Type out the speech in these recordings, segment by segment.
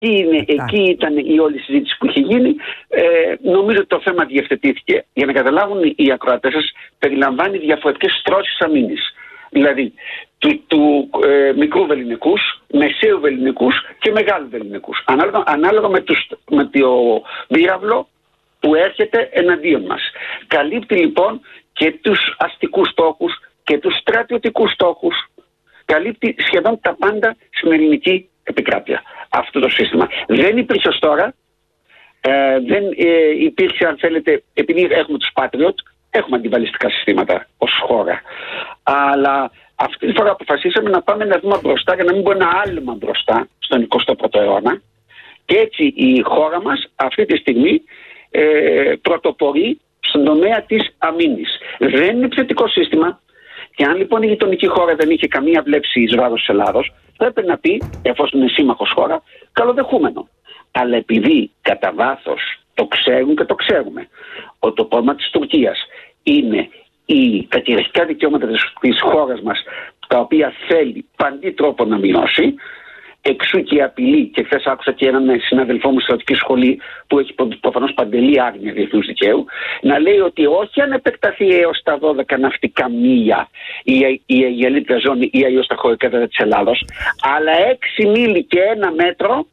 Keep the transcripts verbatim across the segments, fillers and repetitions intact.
είναι, εκεί ήταν η όλη συζήτηση που είχε γίνει. Ε, νομίζω ότι το θέμα διευθετήθηκε. Για να καταλάβουν οι ακροατές σας, περιλαμβάνει διαφορετικές στρώσεις αμήνης. Δηλαδή του, του ε, μικρού βελληνικούς, μεσαίου βελληνικούς και μεγάλου βελληνικούς. Ανάλογα, ανάλογα με, τους, με το πύραυλο που έρχεται εναντίον μας. Καλύπτει λοιπόν και τους αστικούς στόχους και τους στρατιωτικούς στόχους. Καλύπτει σχεδόν τα πάντα στην ελληνική επικράτεια αυτό το σύστημα. Δεν υπήρχε ως τώρα, ε, δεν ε, υπήρξε, αν θέλετε, επειδή έχουμε τους Patriot, έχουμε αντιβαλιστικά συστήματα ως χώρα. Αλλά αυτή τη φορά αποφασίσαμε να πάμε ένα βήμα μπροστά για να μην μπορεί ένα άλμα μπροστά στον εικοστό πρώτο αιώνα. Και έτσι η χώρα μας αυτή τη στιγμή ε, πρωτοπορεί στον τομέα της αμήνης. Δεν είναι επιθετικό σύστημα. Και αν λοιπόν η γειτονική χώρα δεν είχε καμία βλέψη εις βάρος της Ελλάδος, θα έπρεπε να πει, εφόσον είναι σύμμαχος χώρα, καλοδεχούμενο. Αλλά επειδή κατά βάθος το ξέρουν και το ξέρουμε, ότι το πρόβλημα της Τουρκίας είναι οι κατηχητικά δικαιώματα της χώρας μας, τα οποία θέλει παντή τρόπο να μειώσει, εξού και η απειλή. Και χθες άκουσα και έναν συναδελφό μου στη στρατιωτική σχολή που έχει προφανώς παντελή άγνοια διεθνούς δικαίου, να λέει ότι όχι αν επεκταθεί έως τα δώδεκα ναυτικά μίλια η, η αιγελίτρια ζώνη ή αλλιώς τα χωρικά έδρα της Ελλάδος, αλλά έξι μίλι και ένα μέτρο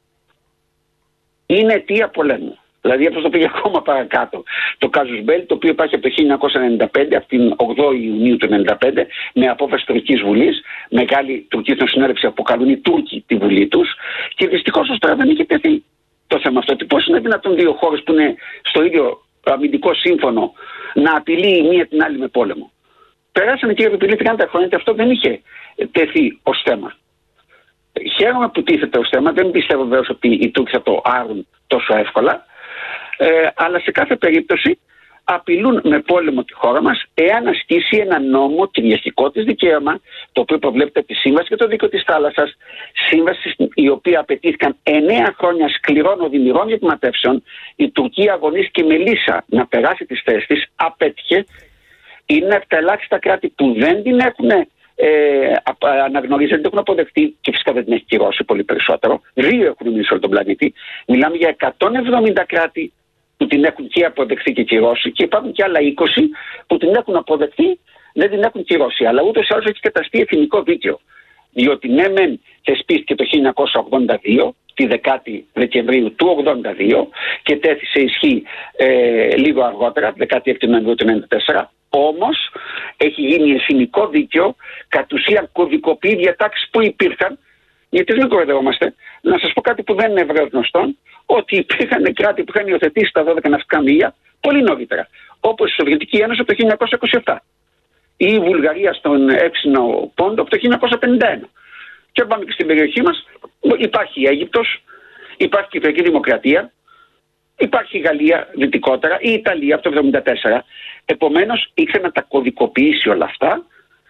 είναι αιτία πολέμου. Δηλαδή αυτό το πήγε ακόμα παρακάτω. Το Casus Belli, το οποίο υπάρχει από το χίλια εννιακόσια ενενήντα πέντε, από την ογδόη Ιουνίου του ενενήντα πέντε, με απόφαση Τουρκικής Βουλής, μεγάλη τουρκική εθνοσυνέλευση αποκαλούν οι Τούρκοι τη Βουλή τους, και δυστυχώς ως τώρα δεν είχε τεθεί το θέμα αυτό. Πώς είναι δυνατόν δύο χώρες που είναι στο ίδιο αμυντικό σύμφωνο να απειλεί η μία την άλλη με πόλεμο? Περάσανε και επιλήθηκαν τα χρόνια και αυτό δεν είχε τεθεί ως θέμα. Χαίρομαι που τίθεται ως θέμα, δεν πιστεύω βέβαια ότι οι Τούρκοι θα το άρουν τόσο εύκολα. Ε, αλλά σε κάθε περίπτωση απειλούν με πόλεμο τη χώρα μας εάν ασκήσει ένα νόμο κυριαρχικό της δικαίωμα, το οποίο προβλέπεται από τη Σύμβαση και το Δίκαιο της Θάλασσας, σύμβαση η οποία απαιτήθηκαν εννέα χρόνια σκληρών οδυνηρών διαπραγματεύσεων. Η Τουρκία αγωνίστηκε με λύσα να περάσει τις θέσεις της, απέτυχε. Είναι από τα ελάχιστα κράτη που δεν την έχουν ε, αναγνωρίζει, δεν την έχουν αποδεχτεί, και φυσικά δεν την έχει κυρώσει πολύ περισσότερο. Δύο έχουν μείνει σε όλο τον πλανήτη. Μιλάμε για εκατόν εβδομήντα κράτη που την έχουν και αποδεχθεί και κυρώσει, και υπάρχουν και άλλα είκοσι που την έχουν αποδεχθεί, δεν την έχουν κυρώσει. Αλλά ούτως ή άλλως έχει καταστεί εθνικό δίκαιο. Διότι ναι, μεν θεσπίστηκε το χίλια εννιακόσια ογδόντα δύο, τη δεκάτη Δεκεμβρίου του ογδόντα δύο, και τέθησε ισχύ ε, λίγο αργότερα, δεκάτη έκτη Νοεμβρίου του ενενήντα τέσσερα. Όμως έχει γίνει εθνικό δίκαιο, κατ' ουσίαν κωδικοποιεί διατάξεις που υπήρχαν. Γιατί δεν κοροϊδευόμαστε. Να σας πω κάτι που δεν είναι ευρέως γνωστό, ότι υπήρχαν κράτη που είχαν υιοθετήσει τα δώδεκα ναυτικά μίλια πολύ νωρίτερα. Όπως η Σοβιετική Ένωση από το χίλια εννιακόσια είκοσι επτά ή η Βουλγαρία στον έξινο πόντο από το χίλια εννιακόσια πενήντα ένα. Και πάμε και στην περιοχή μας, υπάρχει η Αίγυπτος, υπάρχει η Κυπριακή Δημοκρατία, υπάρχει η Γαλλία δυτικότερα, η Ιταλία από το εβδομήντα τέσσερα. Επομένως ήξερε να τα κωδικοποιήσει όλα αυτά.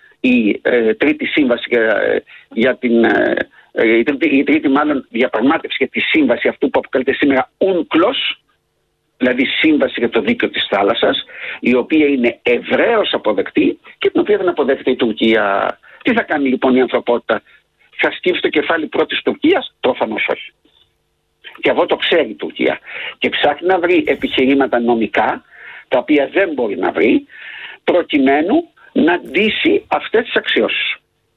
Η ε, τρίτη σύμβαση για, για την ε, η, τρίτη, η τρίτη μάλλον διαπραγμάτευση για τη σύμβαση αυτού που αποκαλείται σήμερα UNCLOS, δηλαδή σύμβαση για το δίκαιο της θάλασσας, η οποία είναι ευρέως αποδεκτή και την οποία δεν αποδέχεται η Τουρκία. Τι θα κάνει λοιπόν η ανθρωπότητα? Θα σκύψει το κεφάλι πρώτης Τουρκίας? Προφανώς όχι. Και αυτό το ξέρει η Τουρκία και ψάχνει να βρει επιχειρήματα νομικά, τα οποία δεν μπορεί να βρει, προκειμένου να ντύσει αυτές τις αξιώσεις.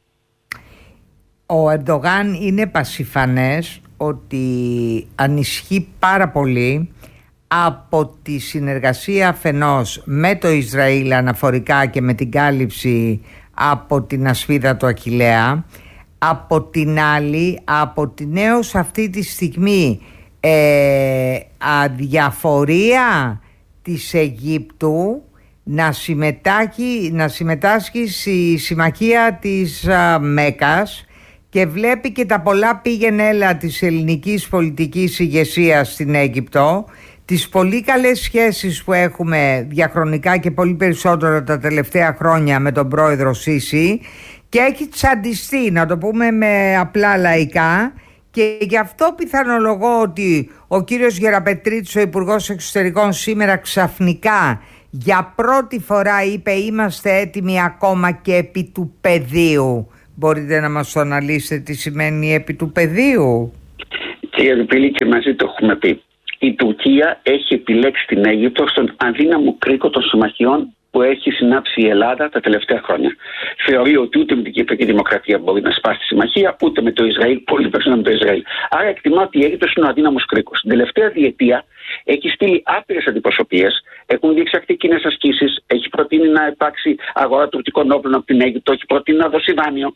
Ο Ερντογάν είναι πασιφανές ότι ανισχύει πάρα πολύ από τη συνεργασία αφενός με το Ισραήλ αναφορικά και με την κάλυψη από την ασφίδα του Αχιλλέα, από την άλλη από την έως αυτή τη στιγμή ε, αδιαφορία της Αιγύπτου να συμμετάσχει, να συμμετάσχει στη συμμαχία της α, Μέκας, και βλέπει και τα πολλά πήγαινε έλα της ελληνικής πολιτικής ηγεσίας στην Αίγυπτο, τις πολύ καλές σχέσεις που έχουμε διαχρονικά και πολύ περισσότερο τα τελευταία χρόνια με τον πρόεδρο Σίση, και έχει τσαντιστεί, να το πούμε με απλά λαϊκά, και γι' αυτό πιθανολογώ ότι ο κύριος Γεραπετρίτης, ο Υπουργός Εξωτερικών, σήμερα ξαφνικά για πρώτη φορά είπε είμαστε έτοιμοι ακόμα και επί του πεδίου. Μπορείτε να μας το αναλύσετε τι σημαίνει επί του πεδίου? Κύριε Βιπίλη, και μαζί το έχουμε πει. Η Τουρκία έχει επιλέξει την Αίγυπτο στον αδύναμο κρίκο των συμμαχιών που έχει συνάψει η Ελλάδα τα τελευταία χρόνια. Θεωρεί ότι ούτε με την Κυπριακή Δημοκρατία μπορεί να σπάσει τη συμμαχία, ούτε με το Ισραήλ, πολύ περισσότερο με το Ισραήλ. Άρα εκτιμά ότι η Αίγυπτος είναι ο αδύναμος κρίκος. Την τελευταία διετία έχει στείλει άπειρες αντιπροσωπείες, έχουν διεξαχθεί κοινές ασκήσεις, έχει προτείνει να υπάρξει αγορά τουρκικών όπλων από την Αίγυπτο, έχει προτείνει να δώσει δάνειο.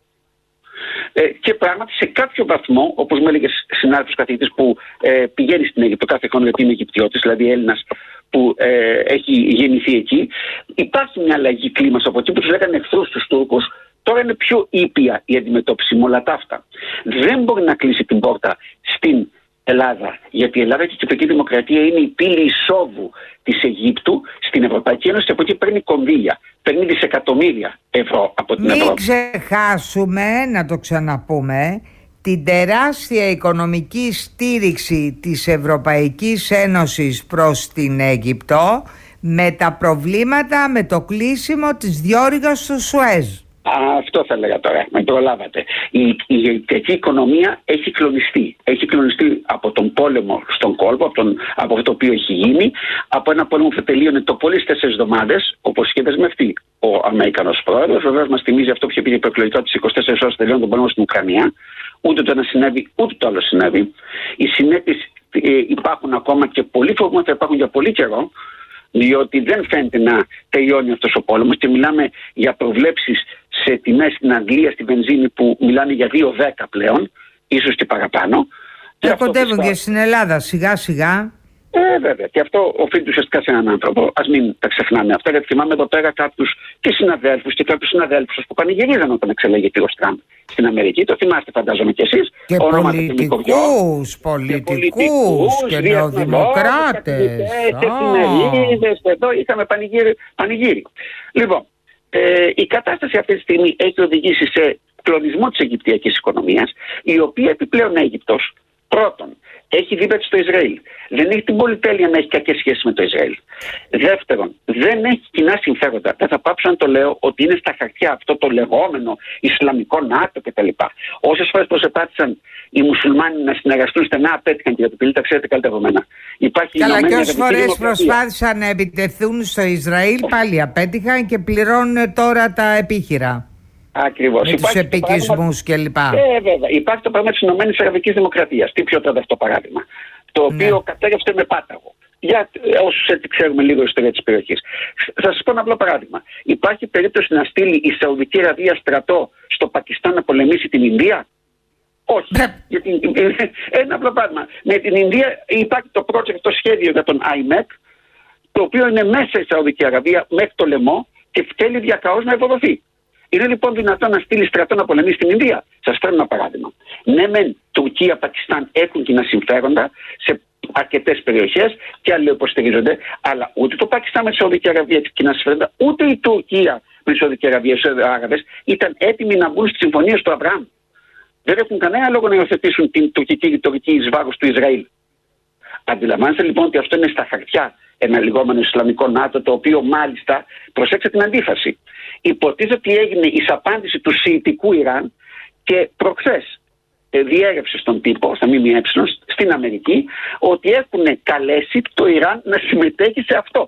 Ε, και πράγματι σε κάποιο βαθμό, όπως μου έλεγε συνάδελφος καθηγητής που ε, πηγαίνει στην Αίγυπτο κάθε χρόνο γιατί είναι Αιγυπτιώτης, δηλαδή Έλληνας που ε, έχει γεννηθεί εκεί, υπάρχει μια αλλαγή κλίμας από εκεί που τους λέγανε εχθρούς τους Τούρκους. Τώρα είναι πιο ήπια η αντιμετώπιση με όλα τα αυτά. Δεν μπορεί να κλείσει την πόρτα στην Ελλάδα, γιατί η Ελλάδα και η Κυπριακή Δημοκρατία είναι η πύλη εισόδου της Αιγύπτου στην Ευρωπαϊκή Ένωση και από εκεί παίρνει κονδύλια, παίρνει δισεκατομμύρια ευρώ από την Μην Ευρώπη. Μην ξεχάσουμε, να το ξαναπούμε, την τεράστια οικονομική στήριξη της Ευρωπαϊκής Ένωσης προς την Αίγυπτο με τα προβλήματα με το κλείσιμο της διόρυγας του Σουέζ. Αυτό θα έλεγα τώρα, με προλάβατε. Η, η αιγυπτιακή οικονομία έχει κλονιστεί. Έχει κλονιστεί από τον πόλεμο στον κόλπο, από, τον, από αυτό το οποίο έχει γίνει, από ένα πόλεμο που τελείωνε το πολύ στις τέσσερις εβδομάδες, όπως είχε δεσμευτεί ο Αμερικανός πρόεδρος. Βεβαίως μας θυμίζει αυτό που είχε πει η προεκλογικά της είκοσι τέσσερις ώρες τελειώνει τον πόλεμο στην Ουκρανία. Ούτε το ένα συνέβη, ούτε το άλλο συνέβη. Οι συνέπειες ε, υπάρχουν ακόμα και πολύ φοβούμαι θα υπάρχουν για πολύ καιρό. Διότι δεν φαίνεται να τελειώνει αυτός ο πόλεμος και μιλάμε για προβλέψεις σε τιμές στην Αγγλία, στη βενζίνη που μιλάνε για δύο δέκα πλέον, ίσως και παραπάνω. Και κοντεύουν και στην Ελλάδα σιγά σιγά. Ε, βέβαια. Και αυτό οφείλει ουσιαστικά σε έναν άνθρωπο. Ας μην τα ξεχνάμε αυτά. Γιατί θυμάμαι εδώ πέρα κάποιους και συναδέλφους και κάποιους συναδέλφους που πανηγυρίζαν όταν εξελέγει ο Τραμπ στην Αμερική. Το θυμάστε, φαντάζομαι κι εσείς. Και πολιτικούς, πολιτικούς και νεοδημοκράτες. Και εφημερίδες. Εδώ είχαμε πανηγύρι. πανηγύρι. Λοιπόν, ε, η κατάσταση αυτή τη στιγμή έχει οδηγήσει σε κλονισμό της αιγυπτιακής οικονομίας, η οποία επιπλέον Αίγυπτος πρώτον έχει δίπλα στο Ισραήλ. Δεν έχει την πολυτέλεια να έχει κακές σχέσεις με το Ισραήλ. Δεύτερον, δεν έχει κοινά συμφέροντα. Δεν θα πάψω να το λέω ότι είναι στα χαρτιά αυτό το λεγόμενο Ισλαμικό ΝΑΤΟ κτλ. Όσες φορές προσπάθησαν οι μουσουλμάνοι να συνεργαστούν στενά, απέτυχαν, κύριε Πιπίλη, τα ξέρετε καλύτερα από μένα. Καλά, και όσες φορές προσπάθησαν να επιτεθούν στο Ισραήλ, πάλι απέτυχαν και πληρώνουν τώρα τα επίχειρα. Ακριβώς. Με τους επικισμούς κλπ. Ε, βέβαια. Υπάρχει το πράγμα της Ηνωμένης Αραβικής Δημοκρατίας. Τι πιο τραβευτό παράδειγμα. Το οποίο ναι. κατέρευσε με πάταγο. Για όσους έτσι ξέρουμε λίγο ιστορία της περιοχής. Θα σας πω ένα απλό παράδειγμα. Υπάρχει περίπτωση να στείλει η Σαουδική Αραβία στρατό στο Πακιστάν να πολεμήσει την Ινδία? Όχι. Γιατί, ένα απλό πράγμα. Με την Ινδία υπάρχει το project, το σχέδιο για τον άι εμ ι πι, το οποίο είναι μέσα η Σαουδική Αραβία μέχρι το λαιμό και θέλει διακαώς να ευοδοθεί. Είναι λοιπόν δυνατόν να στείλει στρατό να πολεμήσει στην Ινδία? Σας φέρνω ένα παράδειγμα. Ναι, μεν Τουρκία, Πακιστάν έχουν κοινά συμφέροντα σε αρκετές περιοχές και αλληλοϊποστηρίζονται, αλλά ούτε το Πακιστάν με τη Σαουδική Αραβία έχει κοινά συμφέροντα, ούτε η Τουρκία με τη Σαουδική Αραβία, οι Άραβες ήταν έτοιμοι να μπουν στις συμφωνίες του Αβραάμ. Δεν έχουν κανένα λόγο να υιοθετήσουν την τουρκική ρητορική εις βάρος του Ισραήλ. Αντιλαμβάνεστε λοιπόν ότι αυτό είναι στα χαρτιά ένα λεγόμενο Ισλαμικό ΝΑΤΟ, το οποίο μάλιστα, προσέξτε την αντίφαση, υποτίθεται ότι έγινε εις απάντηση του Σιητικού Ιράν και προχθές ε, διέρευσε στον τύπο, στα ΜΜΕ, στην Αμερική, ότι έχουν καλέσει το Ιράν να συμμετέχει σε αυτό.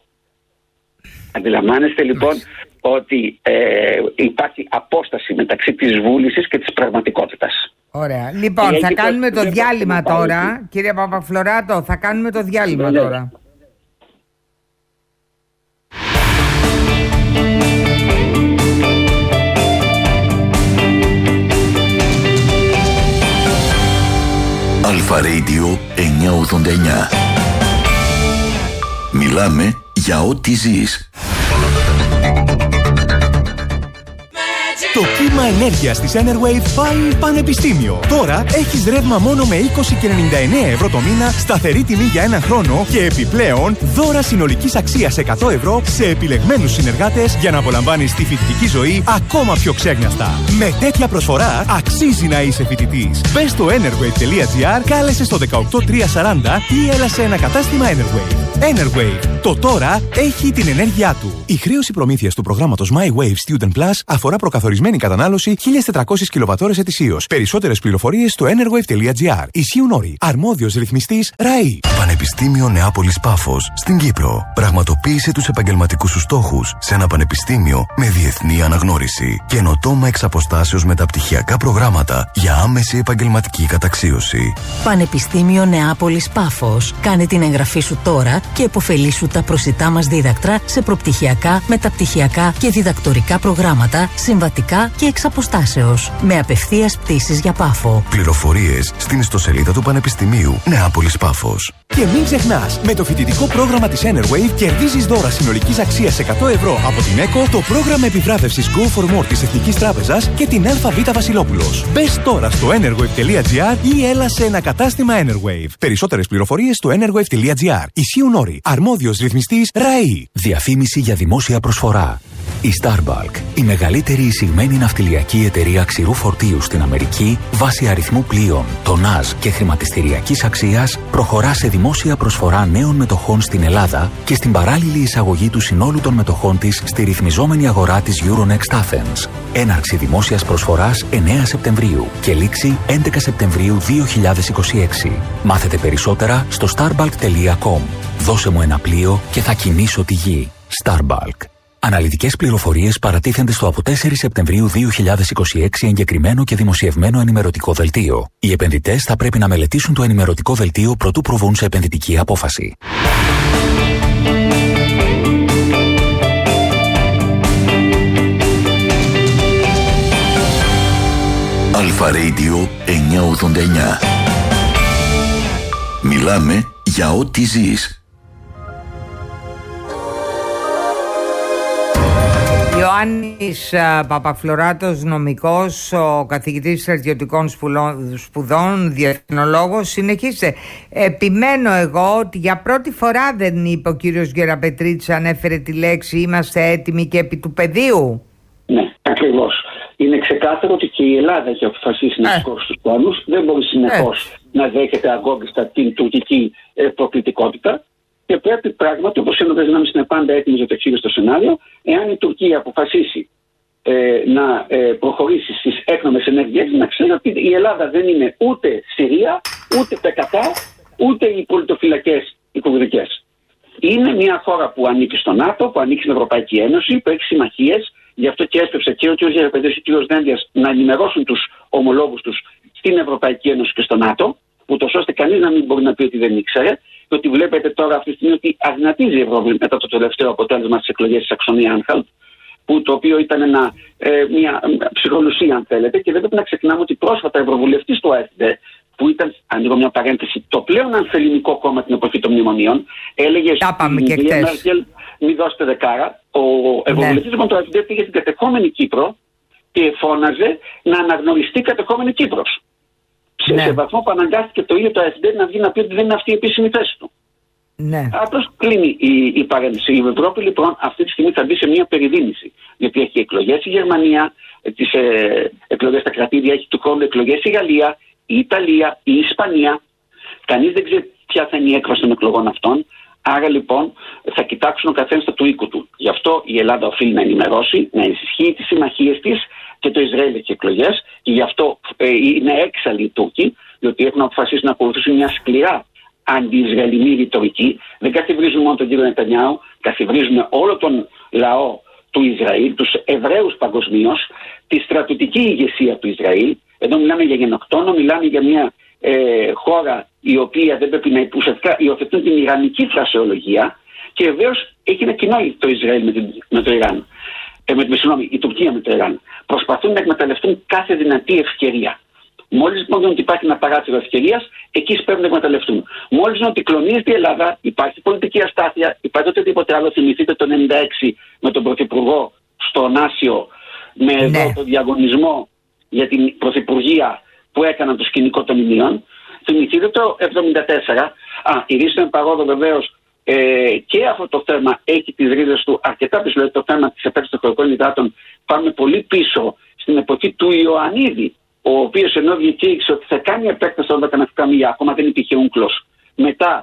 Αντιλαμβάνεστε λοιπόν ότι ε, υπάρχει απόσταση μεταξύ της βούλησης και της πραγματικότητας. Ωραία. Λοιπόν, θα κάνουμε το διάλειμμα τώρα. Κύριε Παπαφλωράτο, θα κάνουμε το διάλειμμα τώρα. Αλφα Radio εννιακόσια ογδόντα εννιά. Μιλάμε για ό,τι ζεις. Το κύμα ενέργειας της Enerwave πάει πανεπιστήμιο. Τώρα έχεις ρεύμα μόνο με είκοσι και ενενήντα εννέα ευρώ το μήνα, σταθερή τιμή για έναν χρόνο και επιπλέον δώρα συνολικής αξίας εκατό ευρώ σε επιλεγμένους συνεργάτες για να απολαμβάνεις τη φοιτητική ζωή ακόμα πιο ξέγνιαστα. Με τέτοια προσφορά αξίζει να είσαι φοιτητής. Μπες στο enerwave τελεία gr, κάλεσε στο δεκαοκτώ τριακόσια σαράντα ή έλα σε ένα κατάστημα Enerwave. Enerwave. Το τώρα έχει την ενέργειά του. Η χρέωση προμήθειας του προγράμματος MyWave Student Plus αφορά προκαθορισμένη κατανάλωση χίλιες τετρακόσιες κιλοβατώρες ετησίως. Περισσότερες πληροφορίες στο enerwave τελεία gr. Ισχύουν όροι. Αρμόδιος ρυθμιστής ΡΑΗ. Πανεπιστήμιο Νεάπολης Πάφος στην Κύπρο. Πραγματοποίησε τους επαγγελματικούς σου στόχους σε ένα πανεπιστήμιο με διεθνή αναγνώριση. Καινοτόμα εξ αποστάσεως μεταπτυχιακά προγράμματα για άμεση επαγγελματική καταξίωση. Πανεπιστήμιο Νεάπολης Πάφος. Κάνε την εγγραφή σου τώρα και επωφελήσου τα προσιτά μας δίδακτρα σε προπτυχιακά, μεταπτυχιακά και διδακτορικά προγράμματα, συμβατικά και εξ αποστάσεως. Με απευθείας πτήσεις για Πάφο. Πληροφορίες στην ιστοσελίδα του Πανεπιστημίου Νεάπολης Πάφος. Και μην ξεχνάς, με το φοιτητικό πρόγραμμα της Enerwave κερδίζεις δώρα συνολικής αξίας εκατό ευρώ από την ΕΚΟ, το πρόγραμμα επιβράβευσης Go for More της Εθνικής Τράπεζας και την ΑΒ Βασιλόπουλος. Μπες τώρα στο enerwave τελεία gr ή έλα σε ένα κατάστημα Enerwave. Περισσότερες πληροφορίες στο enerwave τελεία gr. Ισχύουν όροι. Αρμόδιος ρυθμιστής ΡΑΗ. Διαφήμιση για δημόσια προσφορά. Η Starbulk, η μεγαλύτερη εισηγμένη ναυτιλιακή εταιρεία ξηρού φορτίου στην Αμερική, βάσει αριθμού πλοίων, τονάζ και χρηματιστηριακής αξίας, προχωρά σε δημόσια προσφορά νέων μετοχών στην Ελλάδα και στην παράλληλη εισαγωγή του συνόλου των μετοχών της στη ρυθμιζόμενη αγορά της Euronext Athens. Έναρξη δημόσιας προσφοράς εννέα Σεπτεμβρίου και λήξη έντεκα Σεπτεμβρίου δύο χιλιάδες είκοσι έξι. Μάθετε περισσότερα στο starbulk τελεία com. Δώσε μου ένα πλοίο και θα κινήσω τη γη. Starbulk. Αναλυτικές πληροφορίες παρατίθενται στο από τέσσερις Σεπτεμβρίου δύο χιλιάδες είκοσι έξι εγκεκριμένο και δημοσιευμένο ενημερωτικό δελτίο. Οι επενδυτές θα πρέπει να μελετήσουν το ενημερωτικό δελτίο προτού προβούν σε επενδυτική απόφαση. Αλφα Radio εννιακόσια ογδόντα εννιά. Μιλάμε για ό,τι ζεις. Ιωάννης Παπαφλωράτος, νομικός, ο καθηγητής στρατιωτικών σπουδών, διεθνολόγος. Συνεχίστε. Επιμένω εγώ ότι για πρώτη φορά δεν είπε ο κύριος Γεραπετρίτης, ανέφερε τη λέξη «είμαστε έτοιμοι» και επί του πεδίου. Ναι, ακριβώς. Είναι ξεκάθαρο ότι και η Ελλάδα έχει αποφασίσει να σηκώσει τους πόνους. Δεν μπορεί συνεχώς να δέχεται αγκόγιστα την τουρκική προκλητικότητα. Και πρέπει πράγματι, όπως οι ενωτές δυνάμεις είναι πάντα έτοιμες για το εξήγητο σενάριο, εάν η Τουρκία αποφασίσει ε, να ε, προχωρήσει στις έκνομες ενέργειες, να ξέρει ότι η Ελλάδα δεν είναι ούτε Συρία, ούτε Πεκατά, ούτε οι πολιτοφυλακές οι κουρδικές. Είναι μια χώρα που ανήκει στο ΝΑΤΟ, που ανήκει στην Ευρωπαϊκή Ένωση, που έχει συμμαχίες. Γι' αυτό και έσπευσε και ο κ. Γεραπετρίτης και ο κ. Δένδιας να ενημερώσουν τους ομολόγους τους στην Ευρωπαϊκή Ένωση και στο ΝΑΤΟ, ούτως ώστε κανείς να μην μπορεί να πει ότι δεν ήξερε. Και ότι βλέπετε τώρα αυτή τη στιγμή ότι αδυνατίζει η Ευρώπη μετά το τελευταίο αποτέλεσμα στις εκλογές της Σαξονία-Άνχαλτ, που το οποίο ήταν ένα, ε, μια ψυχολουσία, αν θέλετε, και δεν πρέπει να ξεχνάμε ότι πρόσφατα ευρωβουλευτής του ΑΕΦΔ, που ήταν, ανοίγω μια παρένθεση, το πλέον ανθελληνικό κόμμα την εποχή των μνημονίων, έλεγε στην κυρία Μέρκελ, μην δώσετε δεκάρα. Ο ευρωβουλευτής ναι. του ΑΕΦΔ πήγε στην κατεχόμενη Κύπρο και φώναζε να αναγνωριστεί κατεχόμενη Κύπρος. Σε, ναι. σε βαθμό που αναγκάστηκε το ίδιο το ΑΕΦΔ να βγει να πει ότι δεν είναι αυτή η επίσημη θέση του. Ναι. Απλώς κλείνει η, η παρένθεση. Η Ευρώπη λοιπόν αυτή τη στιγμή θα μπει σε μια περιδίνηση. Γιατί έχει εκλογές η Γερμανία, τις ε, εκλογές στα κρατήδια, έχει του χρόνου εκλογές η Γαλλία, η Ιταλία, η Ισπανία. Κανείς δεν ξέρει ποια θα είναι η έκβαση των εκλογών αυτών. Άρα λοιπόν θα κοιτάξουν ο καθένας το του οίκου του. Γι' αυτό η Ελλάδα οφείλει να ενημερώσει, να ενισχύει τις συμμαχίες της, και το Ισραήλ έχει εκλογές, και γι' αυτό ε, είναι έξαλλοι οι Τούρκοι, διότι έχουν αποφασίσει να ακολουθήσουν μια σκληρά αντι-Ισραηλινή ρητορική. Δεν καθιβρίζουν μόνο τον κύριο Νετανιάου, καθιβρίζουν όλο τον λαό του Ισραήλ, τους Εβραίους παγκοσμίως, τη στρατιωτική ηγεσία του Ισραήλ. Εδώ μιλάμε για γενοκτόνο, μιλάμε για μια ε, χώρα η οποία δεν πρέπει να ουσιαστικά υιοθετούν την ιρανική φρασεολογία, και βεβαίως έχει ένα κοινό το Ισραήλ με, την, με το Ιράν. Ε, με, με, συγγνώμη, η Τουρκία με το Ιράν. Προσπαθούν να εκμεταλλευτούν κάθε δυνατή ευκαιρία. Μόλις λοιπόν δουν ότι υπάρχει ένα παράθυρο ευκαιρίας, εκεί πρέπει να εκμεταλλευτούν. Μόλις δουν ότι κλονίζεται η Ελλάδα, υπάρχει πολιτική αστάθεια, υπάρχει οτιδήποτε άλλο. Θυμηθείτε το χίλια εννιακόσια ενενήντα έξι με τον Πρωθυπουργό στον Άσιο, με ναι. εδώ το διαγωνισμό για την Πρωθυπουργία που έκαναν το σκηνικό των Ινίων. Θυμηθείτε το χίλια εννιακόσια εβδομήντα τέσσερα. Α, η Ρίσεν Παρόδο βεβαίως. Ε, και αυτό το θέμα έχει τις ρίζες του αρκετά πίσω. Δηλαδή το θέμα της επέκτασης των χωρικών υδάτων πάμε πολύ πίσω στην εποχή του Ιωαννίδη, ο οποίος ενώ διακήρυξε ότι θα κάνει επέκταση στα δεκαναυτικά μίλια, ακόμα δεν υπήρχε ούγκλος. Μετά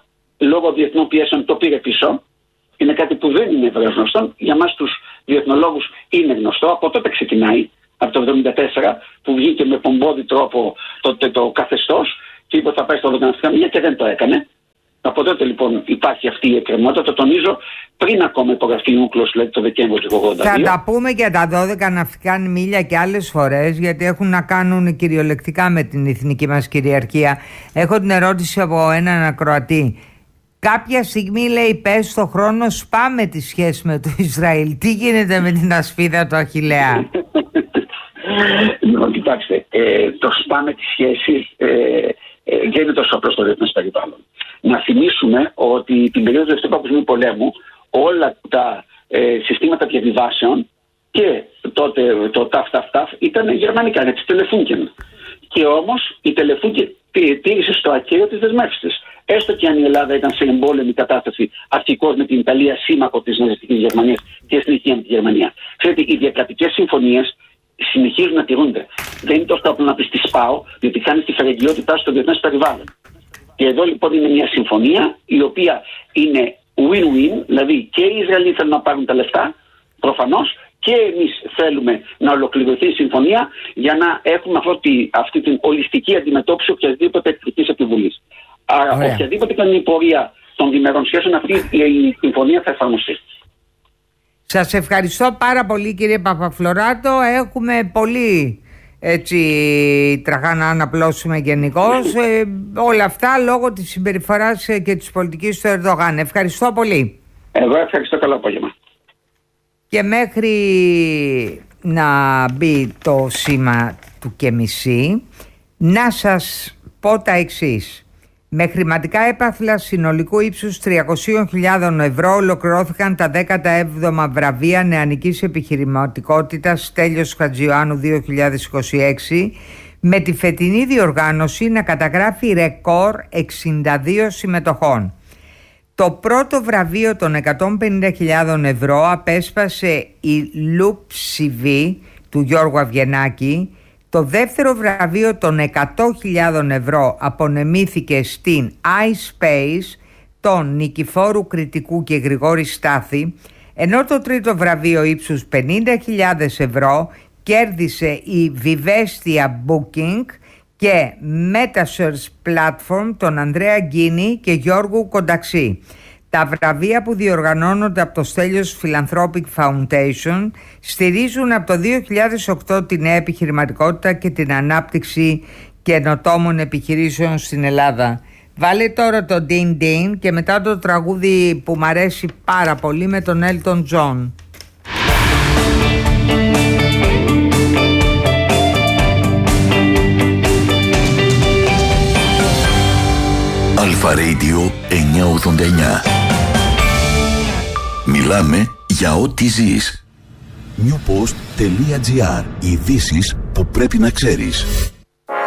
λόγω διεθνών πιέσεων το πήρε πίσω. Είναι κάτι που δεν είναι βέβαια γνωστό. Για μας τους διεθνολόγους είναι γνωστό. Από τότε ξεκινάει, από το εβδομήντα τέσσερα, που βγήκε με πομπόδι τρόπο το, το, το καθεστώς και είπε ότι θα πάει στο Οργανωτικά Ταμείο και δεν το έκανε. Από τότε λοιπόν υπάρχει αυτή η εκκρεμότητα, το τονίζω, πριν ακόμα υπογραφεί η Ούκλος, δηλαδή το Δεκέμβριο του ογδόντα δύο. Θα τα πούμε για τα δώδεκα ναυτικά μίλια και άλλες φορές, γιατί έχουν να κάνουν κυριολεκτικά με την εθνική μας κυριαρχία. Έχω την ερώτηση από έναν ακροατή. Κάποια στιγμή, λέει, πες στο χρόνο σπάμε τη σχέση με το Ισραήλ. Τι γίνεται με την ασπίδα του Αχιλλέα? Λοιπόν, κοιτάξτε, ε, το σπάμε τη σχέση ε, ε, δεν είναι τόσο απλό στο διεθνές περιβάλλον. Να θυμίσουμε ότι την περίοδο του Δεύτερου Παγκοσμίου Πολέμου όλα τα ε, συστήματα διαβιβάσεων και τότε το ταφ ταφ ταφ ήταν γερμανικά, είναι της Τελεφούνκεν. Και όμως η Τελεφούνκεν τήρησε στο ακέραιο τις δεσμεύσεις της. Έστω και αν η Ελλάδα ήταν σε εμπόλεμη κατάσταση αρχικώς με την Ιταλία, σύμμαχο της ναζιστικής Γερμανίας και εθνική με τη Γερμανία. Ξέρετε, οι διακρατικές συμφωνίες συνεχίζουν να τηρούνται. Δεν είναι τόσο απλό να πει τη σπάω, διότι κάνει τη φερεγγιότητά στο διεθνές περιβάλλον. Και εδώ λοιπόν είναι μια συμφωνία η οποία είναι win-win, δηλαδή και οι Ισραηλοί θέλουν να πάρουν τα λεφτά, προφανώς, και εμείς θέλουμε να ολοκληρωθεί η συμφωνία για να έχουμε αυτή, αυτή την ολιστική αντιμετώπιση οποιασδήποτε εχθρικής επιβολής. Άρα, Ωραία. οποιαδήποτε ήταν η πορεία των διμερών σχέσεων, αυτή η συμφωνία θα εφαρμοστεί. Σας ευχαριστώ πάρα πολύ, κύριε Παπαφλωράτο. Έχουμε πολύ έτσι τραχά να αναπλώσουμε γενικώς. ε, όλα αυτά λόγω της συμπεριφοράς και της πολιτικής του Ερντογάν. Ευχαριστώ πολύ. Εγώ ευχαριστώ, καλό απόγευμα. Και μέχρι να μπει το σήμα του και μισή, να σας πω τα εξής. Με χρηματικά έπαθλα συνολικού ύψους τριακόσιες χιλιάδες ευρώ ολοκληρώθηκαν τα δέκατα έβδομα βραβεία νεανικής επιχειρηματικότητας Στέλιος Χατζιωάννου δύο χιλιάδες είκοσι έξι, με τη φετινή διοργάνωση να καταγράφει ρεκόρ εξήντα δύο συμμετοχών. Το πρώτο βραβείο των εκατόν πενήντα χιλιάδες ευρώ απέσπασε η Λουψιβή του Γιώργου Αβγενάκη. Το δεύτερο βραβείο των εκατό χιλιάδες ευρώ απονεμήθηκε στην iSpace των Νικηφόρου Κρητικού και Γρηγόρη Στάθη, ενώ το τρίτο βραβείο ύψους πενήντα χιλιάδες ευρώ κέρδισε η Vivestia Booking και Metasearch Platform των Ανδρέα Γκίνη και Γιώργου Κονταξή. Τα βραβεία που διοργανώνονται από το Στέλιος Philanthropic Foundation στηρίζουν από το δύο χιλιάδες οκτώ τη νέα επιχειρηματικότητα και την ανάπτυξη καινοτόμων επιχειρήσεων στην Ελλάδα. Βάλε τώρα το Din Din και μετά το τραγούδι που μ' αρέσει πάρα πολύ με τον Elton John. Αλφα Radio εννιακόσια ογδόντα εννιά. Μιλάμε για ό,τι ζεις. Newpost.gr. Ειδήσεις που πρέπει να ξέρεις.